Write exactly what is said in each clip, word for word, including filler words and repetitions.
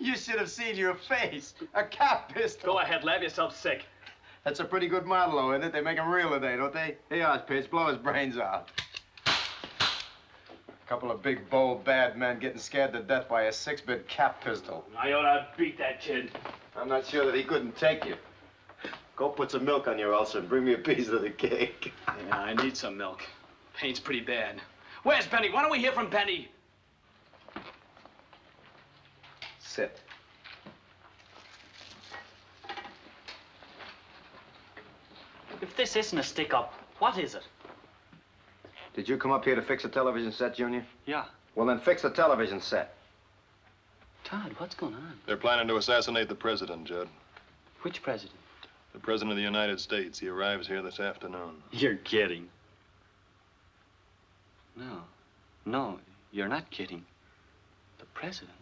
You should have seen your face. A cap pistol. Go ahead, laugh yourself sick. That's a pretty good model, though, isn't it? They make them real today, don't they? Here, Ozpitch, blow his brains out. A couple of big, bold, bad men getting scared to death by a six-bit cap pistol. I ought to beat that kid. I'm not sure that he couldn't take you. Go put some milk on your ulcer and bring me a piece of the cake. Yeah, I need some milk. Pain's pretty bad. Where's Penny? Why don't we hear from Penny? Sit. If this isn't a stick-up, what is it? Did you come up here to fix a television set, Junior? Yeah. Well, then fix the television set. Todd, what's going on? They're planning to assassinate the president, Judd. Which president? The president of the United States. He arrives here this afternoon. You're kidding. No. No, you're not kidding. The president?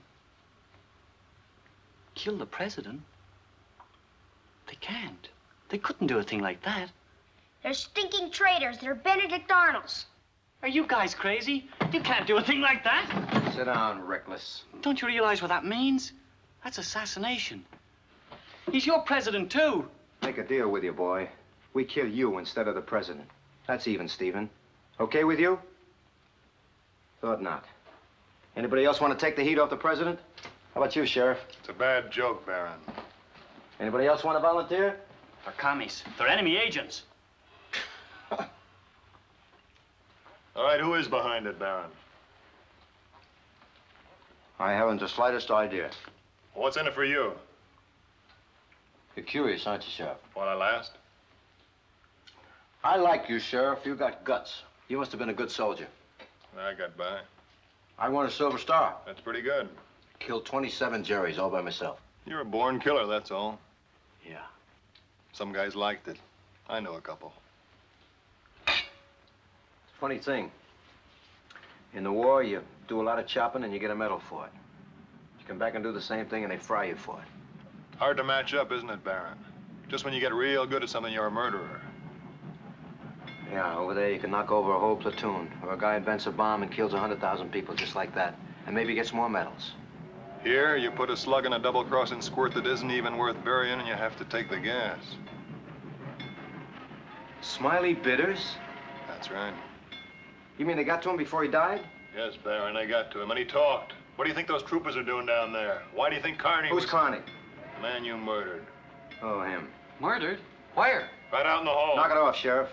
Kill the president? They can't. They couldn't do a thing like that. They're stinking traitors. They're Benedict Arnolds. Are you guys crazy? You can't do a thing like that. Sit down, reckless. Don't you realize what that means? That's assassination. He's your president, too. Make a deal with you, boy. We kill you instead of the president. That's even, Stephen. Okay with you? Thought not. Anybody else want to take the heat off the president? How about you, Sheriff? It's a bad joke, Baron. Anybody else want to volunteer? They're commies. They're enemy agents. All right, who is behind it, Baron? I haven't the slightest idea. What's in it for you? You're curious, aren't you, Sheriff? While I last? I like you, Sheriff. You got guts. You must have been a good soldier. I got by. I won a Silver Star. That's pretty good. Killed twenty-seven Jerrys all by myself. You're a born killer, that's all. Yeah. Some guys liked it. I know a couple. Funny thing. In the war, you do a lot of chopping and you get a medal for it. You come back and do the same thing and they fry you for it. Hard to match up, isn't it, Baron? Just when you get real good at something, you're a murderer. Yeah, over there you can knock over a whole platoon. Or a guy invents a bomb and kills a hundred thousand people just like that. And maybe gets more medals. Here, you put a slug in a double-crossing squirt that isn't even worth burying, and you have to take the gas. Smiley Bitters? That's right. You mean they got to him before he died? Yes, Baron, they got to him, and he talked. What do you think those troopers are doing down there? Why do you think Carney Who's was... Carney? The man you murdered. Oh, him. Murdered? Where? Right out in the hall. Knock it off, Sheriff.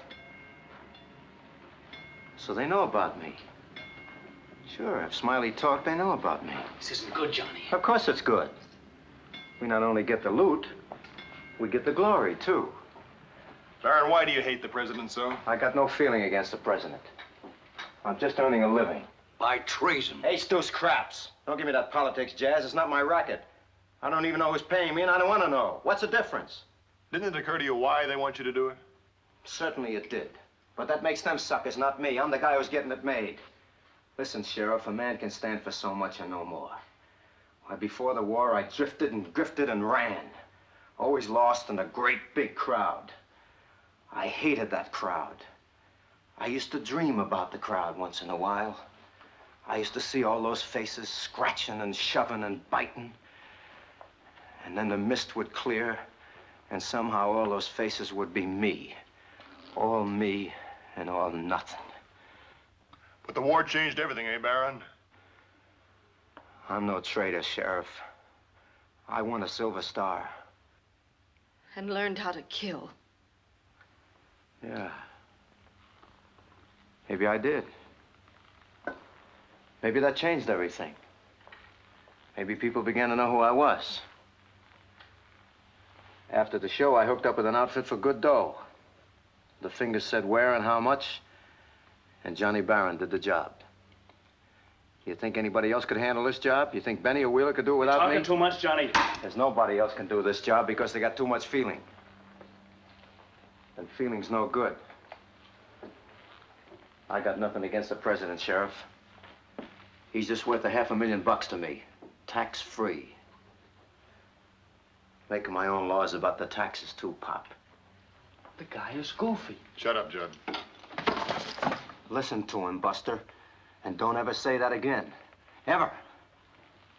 So they know about me. Sure, if Smiley talked, they know about me. This isn't good, Johnny. Of course it's good. We not only get the loot, we get the glory, too. Baron, why do you hate the president so? I got no feeling against the president. I'm just earning a living. By treason. Hey, Stu Scraps. Don't give me that politics jazz. It's not my racket. I don't even know who's paying me, and I don't want to know. What's the difference? Didn't it occur to you why they want you to do it? Certainly it did. But that makes them suckers, not me. I'm the guy who's getting it made. Listen, Sheriff, a man can stand for so much and no more. Why, before the war, I drifted and drifted and ran. Always lost in a great big crowd. I hated that crowd. I used to dream about the crowd once in a while. I used to see all those faces scratching and shoving and biting. And then the mist would clear, and somehow all those faces would be me. All me and all nothing. But the war changed everything, eh, Baron? I'm no traitor, Sheriff. I won a Silver Star. And learned how to kill. Yeah. Maybe I did. Maybe that changed everything. Maybe people began to know who I was. After the show, I hooked up with an outfit for good dough. The fingers said where and how much, and Johnny Barron did the job. You think anybody else could handle this job? You think Benny or Wheeler could do it without Talking me? too much, Johnny. There's nobody else can do this job because they got too much feeling. And feeling's no good. I got nothing against the president, Sheriff. He's just worth a half a million bucks to me, tax-free. Making my own laws about the taxes, too, Pop. The guy is goofy. Shut up, Judd. Listen to him, Buster, and don't ever say that again. Ever.